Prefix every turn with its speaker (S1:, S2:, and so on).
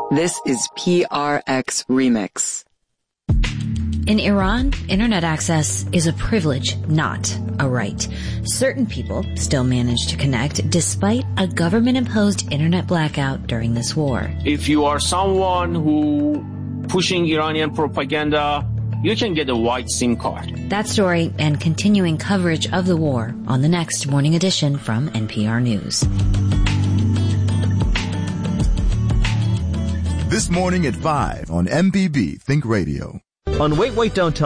S1: This is PRX Remix.
S2: In Iran, internet access is a privilege, not a right. Certain people still manage to connect despite a government-imposed internet blackout during this war.
S3: If you are someone who pushing Iranian propaganda, you can get a white SIM card.
S2: That story and continuing coverage of the war on the next Morning Edition from NPR News.
S4: This morning at 5 on MPB Think Radio.
S5: On Wait, Don't Tell